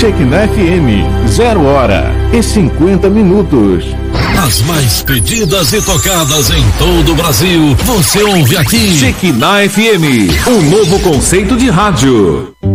Shekinah FM, 0h50. As mais pedidas e tocadas em todo o Brasil, você ouve aqui. Shekinah FM, um novo conceito de rádio.